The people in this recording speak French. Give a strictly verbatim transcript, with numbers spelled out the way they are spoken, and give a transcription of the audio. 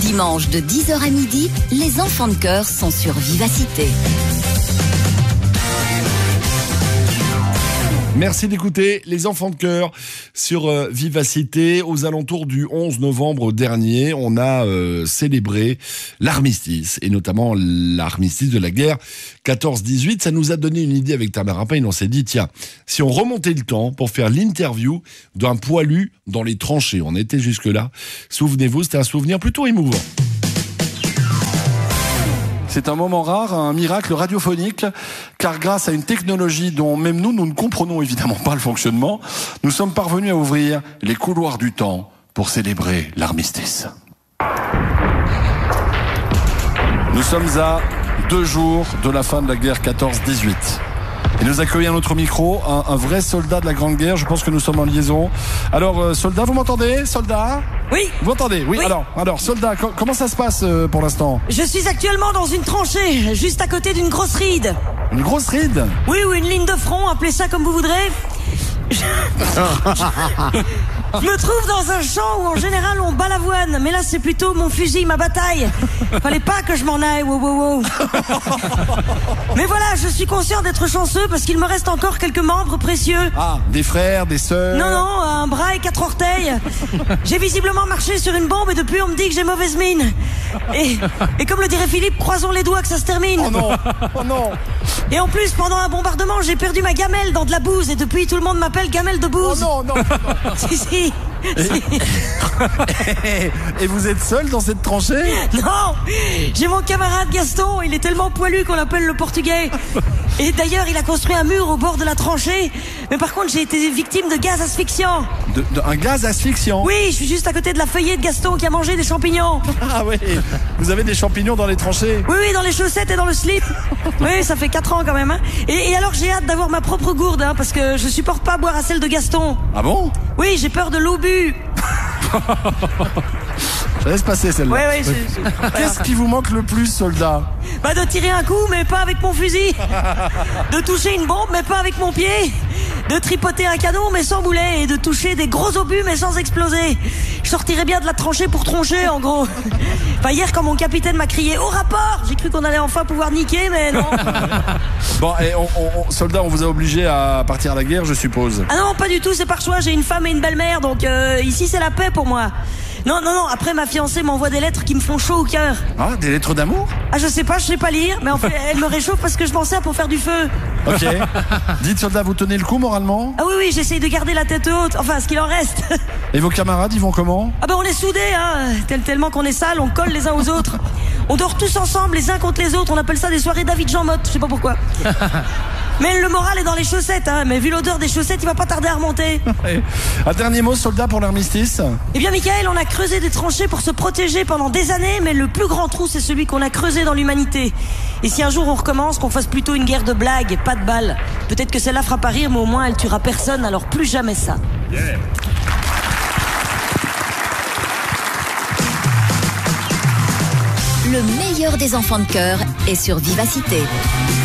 Dimanche de dix heures à midi, les enfants de cœur sont sur Vivacité. Merci d'écouter les enfants de cœur sur euh, Vivacité. Aux alentours du onze novembre dernier, on a euh, célébré l'armistice, et notamment l'armistice de la guerre quatorze dix-huit. Ça nous a donné une idée avec Tamara Payne. On s'est dit, tiens, si on remontait le temps pour faire l'interview d'un poilu dans les tranchées, on était jusque-là. Souvenez-vous, c'était un souvenir plutôt émouvant. C'est un moment rare, un miracle radiophonique, car grâce à une technologie dont même nous, nous ne comprenons évidemment pas le fonctionnement, nous sommes parvenus à ouvrir les couloirs du temps pour célébrer l'armistice. Nous sommes à deux jours de la fin de la guerre quatorze dix-huit. Et nous accueillons à notre micro un, un vrai soldat de la Grande Guerre. Je pense que nous sommes en liaison. Alors, euh, soldat, vous m'entendez? Soldat? Oui. Vous m'entendez? Oui. Oui. Alors, alors, soldat, co- comment ça se passe euh, pour l'instant? Je suis actuellement dans une tranchée, juste à côté d'une grosse ride. Une grosse ride? Oui, ou une ligne de front, appelez ça comme vous voudrez. Je... Je me trouve dans un champ où en général on bat l'avoine, mais là c'est plutôt mon fusil, ma bataille. Fallait pas que je m'en aille, wow wow wow. Mais voilà, je suis conscient d'être chanceux parce qu'il me reste encore quelques membres précieux. Ah, des frères, des sœurs? Non, non, un bras et quatre orteils. J'ai visiblement marché sur une bombe et depuis on me dit que j'ai mauvaise mine. Et, et comme le dirait Philippe, croisons les doigts que ça se termine. Oh non, oh non. Et en plus, pendant un bombardement, j'ai perdu ma gamelle dans de la bouse et depuis tout le monde m'appelle gamelle de Oh bouse. non, non, non. Si, si. Si. Et vous êtes seul dans cette tranchée? Non, j'ai mon camarade Gaston, il est tellement poilu qu'on l'appelle le portugais. Et d'ailleurs, il a construit un mur au bord de la tranchée. Mais par contre, j'ai été victime de gaz asphyxiant. De, de- un gaz asphyxiant? Oui, je suis juste à côté de la feuillée de Gaston qui a mangé des champignons. Ah oui, vous avez des champignons dans les tranchées? Oui, oui, dans les chaussettes et dans le slip. Oui, ça fait quatre ans quand même. Hein. Et, et alors, j'ai hâte d'avoir ma propre gourde, hein, parce que je supporte pas boire à celle de Gaston. Ah bon? Oui, j'ai peur de l'obus. Je laisse passer celle-là. Oui, oui, c'est- c'est- Qu'est-ce qui vous manque le plus, soldat? Bah de tirer un coup mais pas avec mon fusil. De toucher une bombe mais pas avec mon pied. De tripoter un canon mais sans boulet. Et de toucher des gros obus mais sans exploser. Je sortirais bien de la tranchée pour troncher en gros. Enfin hier quand mon capitaine m'a crié au rapport, j'ai cru qu'on allait enfin pouvoir niquer mais non. Bon, et on, on- on- soldat, on vous a obligé à partir à la guerre, je suppose. Ah non pas du tout, c'est par choix, j'ai une femme et une belle-mère donc euh, ici c'est la paix pour moi. Non, non, non, après ma fiancée m'envoie des lettres qui me font chaud au cœur. Ah, des lettres d'amour? Ah je sais pas, je sais pas lire, mais en fait elle me réchauffe parce que je m'en sers pour faire du feu. Ok. Dites, soldat, vous tenez le coup moralement? Ah oui, oui, j'essaye de garder la tête haute, enfin ce qu'il en reste. Et vos camarades, ils vont comment? Ah ben on est soudés, hein, Tel, tellement qu'on est sales, on colle les uns aux autres. On dort tous ensemble, les uns contre les autres, on appelle ça des soirées David Jean Motte, je sais pas pourquoi. Mais le moral est dans les chaussettes, hein, mais vu l'odeur des chaussettes, il va pas tarder à remonter. Un dernier mot, soldat, pour l'armistice? Eh bien Michael, on a creusé des tranchées pour se protéger pendant des années, mais le plus grand trou c'est celui qu'on a creusé dans l'humanité. Et si un jour on recommence, qu'on fasse plutôt une guerre de blagues, pas de balles. Peut-être que celle-là fera pas rire, mais au moins elle tuera personne, alors plus jamais ça. Yeah. Le meilleur des enfants de cœur est sur Vivacité.